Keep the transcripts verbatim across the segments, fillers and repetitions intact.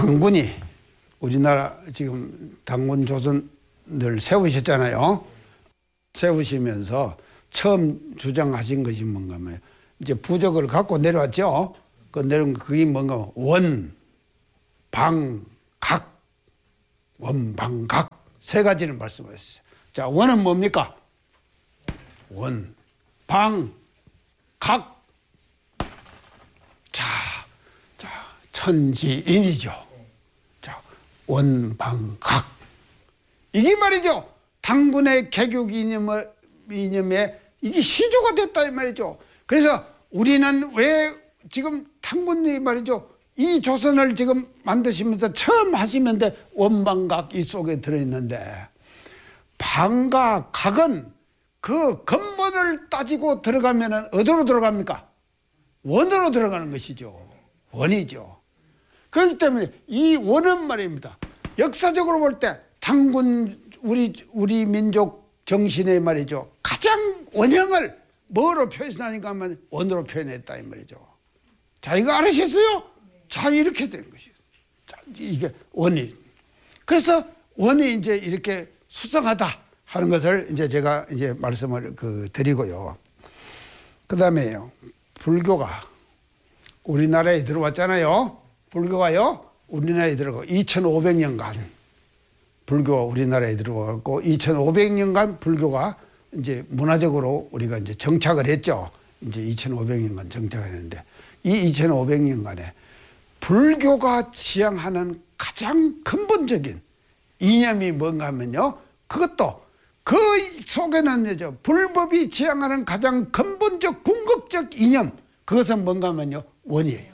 당군이 우리나라 지금 당군 조선을 세우셨잖아요. 세우시면서 처음 주장하신 것이 뭔가 하면 이제 부적을 갖고 내려왔죠. 그 내려온 그게 뭔가 원, 방, 각, 원, 방, 각 세 가지를 말씀하셨어요. 자, 원은 뭡니까? 원, 방, 각. 자, 자, 천지인이죠. 자, 원, 방, 각. 이게 말이죠. 당군의 개교 이념을, 이념에 이게 시조가 됐다 이 말이죠. 그래서 우리는 왜 지금 당군이 말이죠. 이 조선을 지금 만드시면서 처음 하시면서 원방각 이 속에 들어있는데 방과 각은 그 근본을 따지고 들어가면 어디로 들어갑니까? 원으로 들어가는 것이죠. 원이죠. 그렇기 때문에 이 원은 말입니다. 역사적으로 볼 때 당군 우리 우리 민족 정신의 말이죠. 가장 원형을 뭐로 표현하니까 하면 원으로 표현했다 이 말이죠. 자, 이거 알으셨어요? 자, 이렇게 된 것이에요. 자, 이게 원이. 그래서 원이 이제 이렇게 수성하다 하는 것을 이제 제가 이제 말씀을 그 드리고요. 그 다음에요. 불교가 우리나라에 들어왔잖아요. 불교가요. 우리나라에 들어가고 이천오백 년간 불교가 우리나라에 들어왔고 이천오백 년간 불교가 이제 문화적으로 우리가 이제 정착을 했죠. 이제 이천오백 년간 정착을 했는데 이 이천오백 년간에 불교가 지향하는 가장 근본적인 이념이 뭔가 하면요. 그것도 그 속에는 이제 불법이 지향하는 가장 근본적 궁극적 이념 그것은 뭔가 하면요. 원이에요.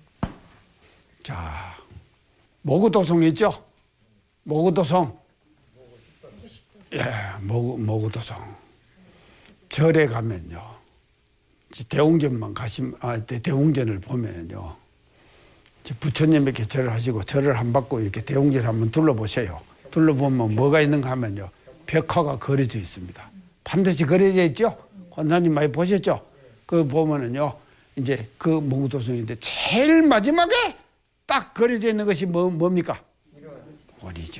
자, 모구도성 있죠? 모구도성. 예, 모구, 모구도성. 절에 가면요. 대웅전만 가시면, 아, 대웅전을 보면요. 부처님에게 절을 하시고 절을 한 받고 이렇게 대웅전을 한번 둘러보세요. 둘러보면 뭐가 있는가 하면요. 벽화가 그려져 있습니다. 반드시 그려져 있죠? 권사님 많이 보셨죠? 그 보면은요. 이제 그 모구도성인데 제일 마지막에 딱 그려져 있는 것이 뭐, 뭡니까? 원이죠.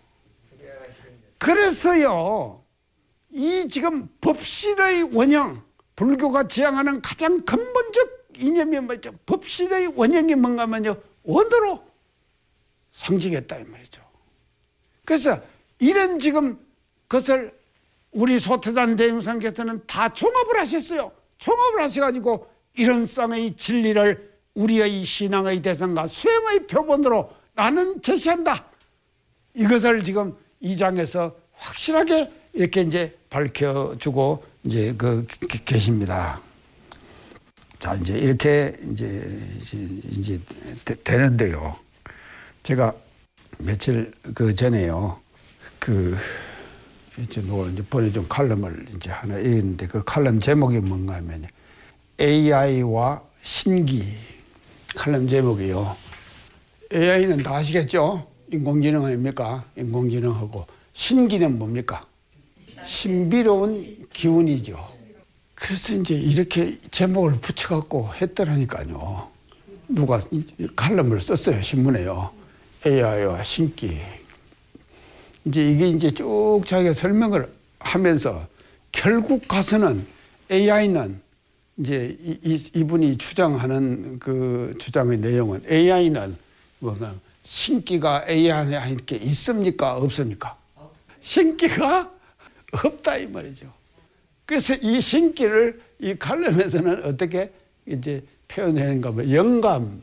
그래서요. 이 지금 법실의 원형, 불교가 지향하는 가장 근본적 이념이 뭐죠? 법실의 원형이 뭔가 하면요. 원으로 상징했다 이 말이죠. 그래서 이런 지금 것을 우리 소태단 대웅상께서는 다 종합을 하셨어요. 종합을 하셔가지고 이런 쌍의 진리를 우리의 신앙의 대상과 수행의 표본으로 나는 제시한다. 이것을 지금 이 장에서 확실하게 이렇게 이제 밝혀주고 이제 그 계십니다. 자, 이제 이렇게 이제 이제 되는데요. 제가 며칠 그 전에요. 그 이제 뭐 이제 보내준 칼럼을 이제 하나 읽는데 그 칼럼 제목이 뭔가 하면 에이아이와 신기 칼럼 제목이요. 에이아이는 다 아시겠죠? 인공지능 아닙니까? 인공지능하고 신기는 뭡니까? 신비로운 기운이죠. 그래서 이제 이렇게 제목을 붙여갖고 했더라니까요. 누가 칼럼을 썼어요, 신문에요. 에이아이와 신기. 이제 이게 이제 쭉 자기가 설명을 하면서 결국 가서는 에이아이는 이제 이, 이, 이분이 주장하는 그 주장의 내용은 에이아이는 뭐가 신기가 에이아이한테 있습니까? 없습니까? 신기가 없다 이 말이죠. 그래서 이 신기를 이 칼럼에서는 어떻게 이제 표현하는가 하면 영감,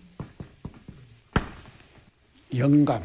영감.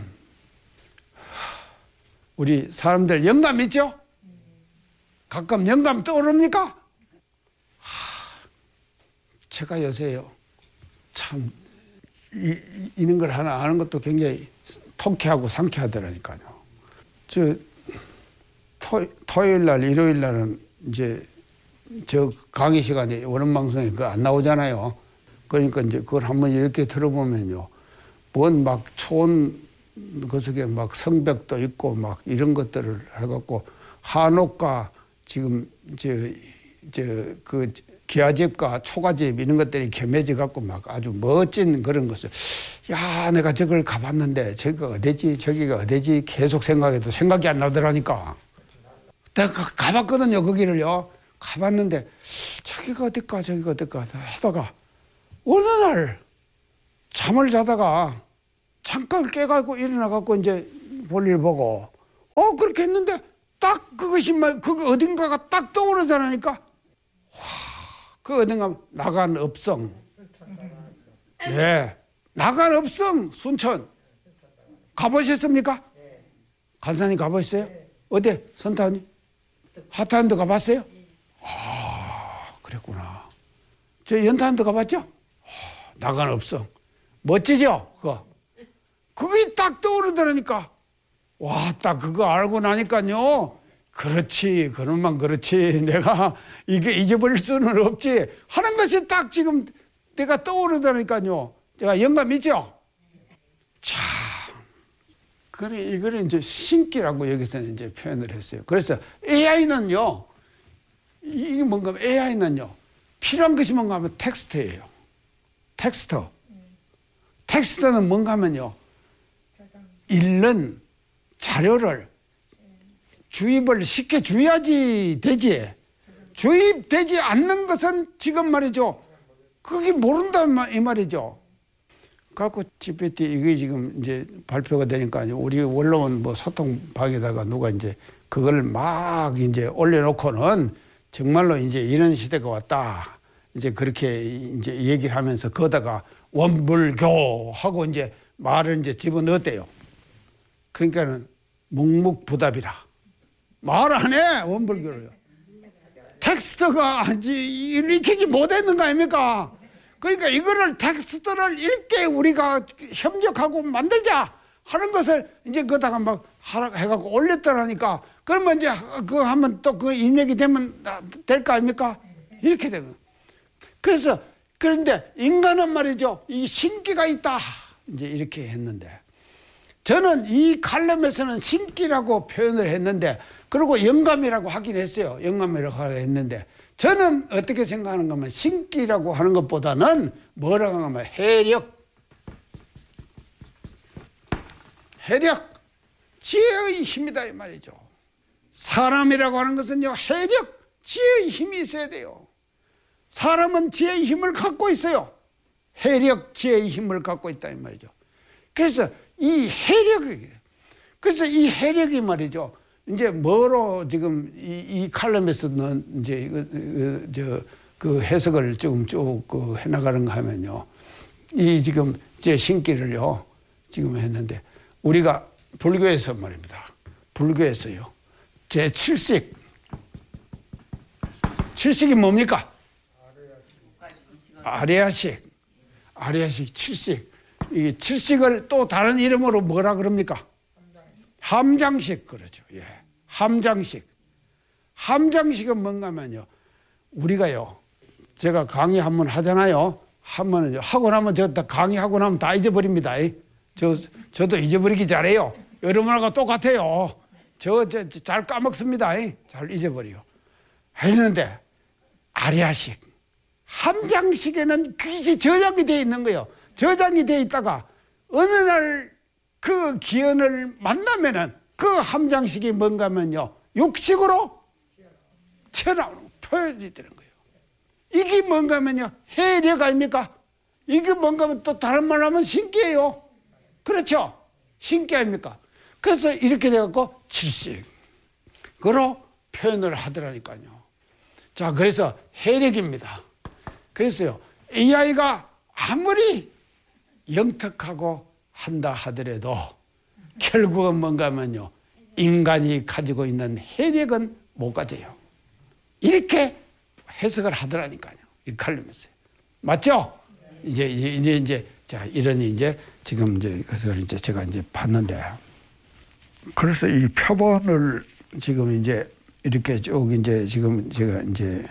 우리 사람들 영감 있죠? 가끔 영감 떠오릅니까? 하, 제가 요새요 참 이, 이런 걸 하나 아는 것도 굉장히 통쾌하고 상쾌하더라니까요. 저 토, 토요일 날, 일요일 날은 이제 저 강의 시간에 원음 방송에 그거 안 나오잖아요. 그러니까 이제 그걸 한번 이렇게 들어보면요. 뭔 막 초원 그 속에 막 성벽도 있고 막 이런 것들을 해갖고 한옥과 지금 저 저 그 기와집과 초가집 이런 것들이 겸해져 갖고 막 아주 멋진 그런 것을, 야, 내가 저걸 가봤는데 저기가 어디지 저기가 어디지 계속 생각해도 생각이 안 나더라니까. 내가 가봤거든요. 거기를요. 가봤는데 저기가 어딜까 저기가 어딜까 하다가 어느 날 잠을 자다가 잠깐 깨가지고 일어나갖고 이제 볼일 보고 어 그렇게 했는데 딱 그것이 막 그거 어딘가가 딱 떠오르잖아니까. 와, 그 어딘가 나간 업성. 예, 나간 업성 순천 가보셨습니까? 간사님 가보셨어요? 어디 선타원님? 하타원도 가봤어요? 아, 그랬구나. 저 연탄도 가봤죠? 아, 나간 업성 멋지죠? 그거 그게 딱 떠오르더라니까. 와, 딱 그거 알고 나니까요. 그렇지, 그놈만 그렇지. 내가 이게 잊어버릴 수는 없지. 하는 것이 딱 지금 내가 떠오르더라니까요. 제가 영감 있죠? 참. 그래, 이거를 이제 신기라고 여기서는 이제 표현을 했어요. 그래서 에이아이는요, 이게 뭔가 하면 에이아이는요, 필요한 것이 뭔가 하면 텍스트예요. 텍스트. 텍스트는 뭔가 하면요, 읽는 자료를 주입을 시켜줘야지 되지. 주입되지 않는 것은 지금 말이죠. 그게 모른다 이 말이죠. 갖고 지피티 이게 지금 이제 발표가 되니까 우리 원로원 뭐 소통방에다가 누가 이제 그걸 막 이제 올려놓고는 정말로 이제 이런 시대가 왔다. 이제 그렇게 이제 얘기를 하면서 거다가 원불교 하고 이제 말을 이제 집어넣었대요. 그러니까는 묵묵부답이라. 말 안 해, 원불교를요. 텍스트가 읽히지 못했는 거 아닙니까? 그러니까 이거를 텍스트를 읽게 우리가 협력하고 만들자 하는 것을 이제 거다가 막 하라 해갖고 올렸더라니까. 그러면 이제 그거 하면 또 그 입력이 되면 될 거 아닙니까? 이렇게 되고. 그래서 그런데 인간은 말이죠. 이 신기가 있다. 이제 이렇게 했는데. 저는 이 칼럼에서는 신기라고 표현을 했는데, 그리고 영감이라고 하긴 했어요. 영감이라고 했는데, 저는 어떻게 생각하는가 하면 신기라고 하는 것보다는 뭐라고 하면 해력. 해력. 지혜의 힘이다 이 말이죠. 사람이라고 하는 것은요, 해력, 지혜의 힘이 있어야 돼요. 사람은 지혜의 힘을 갖고 있어요. 해력, 지혜의 힘을 갖고 있다 이 말이죠. 그래서 이 해력이, 그래서 이 해력이 말이죠. 이제 뭐로 지금 이, 이 칼럼에서는 이제 그, 저, 그 해석을 조금 쭉 그 해나가는가 하면요. 이 지금 제 신기를요. 지금 했는데 우리가 불교에서 말입니다. 불교에서요. 제 칠식. 칠식이 뭡니까? 아리아식. 아리아식 칠식. 이 칠식을 또 다른 이름으로 뭐라 그럽니까? 함장식 그러죠. 예. 함장식. 함장식은 뭔가 하면요. 우리가요. 제가 강의 한번 하잖아요. 하면은 하고 나면 저 다 강의하고 나면 다 잊어버립니다. 저 저도 잊어버리기 잘해요. 여러분하고 똑같아요. 저 저 잘 까먹습니다. 잘 잊어버려요. 했는데 아리아식, 함장식에는 그것이 저장이 되어 있는 거예요. 저장이 되어 있다가 어느 날 그 기원을 만나면은 그 함장식이 뭔가 하면요. 육식으로 튀어나오는 표현이 되는 거예요. 이게 뭔가 하면요. 해력 아닙니까? 이게 뭔가 하면 또 다른 말 하면 신기해요. 그렇죠? 신기 아닙니까? 그래서 이렇게 돼갖고 칠식으로 표현을 하더라니까요. 자, 그래서 해력입니다. 그래서요. 에이아이가 아무리 영특하고 한다 하더라도 결국은 뭔가 하면요. 인간이 가지고 있는 해력은 못 가져요. 이렇게 해석을 하더라니까요. 이 칼럼에서. 맞죠? 이제, 이제, 이제, 자, 이런 이제 지금 이제 그래서 이제 제가 이제 봤는데 그래서 이 표본을 지금 이제 이렇게 쭉 이제 지금 제가 이제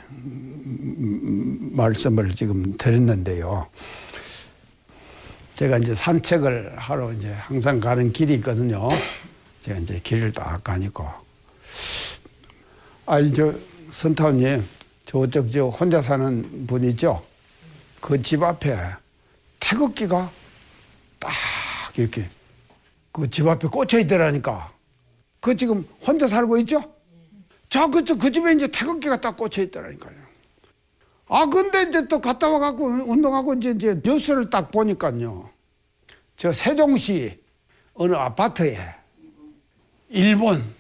말씀을 지금 드렸는데요. 제가 이제 산책을 하러 이제 항상 가는 길이 있거든요. 제가 이제 길을 딱 가니까. 아, 이제 선타원님, 저쪽 저 혼자 사는 분이죠. 그 집 앞에 태극기가 딱 이렇게 그 집 앞에 꽂혀 있더라니까. 그 지금 혼자 살고 있죠? 저 그쪽 그 집에 이제 태극기가 딱 꽂혀 있더라니까요. 아 근데 이제 또 갔다 와갖고 운동하고 이제 이제 뉴스를 딱 보니까요. 저 세종시 어느 아파트에 일본